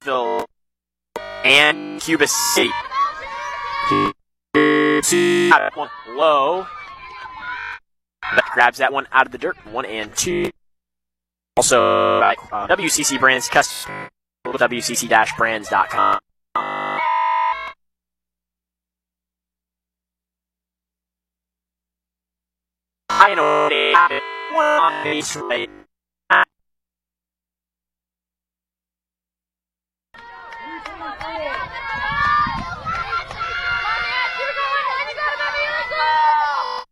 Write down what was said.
Clarksville, and Cuba City. That one low. That grabs that one out of the dirt. 1 and 2. Also, WCC Brands Custom, WCC-brands.com. I know they have it. 1 on base right.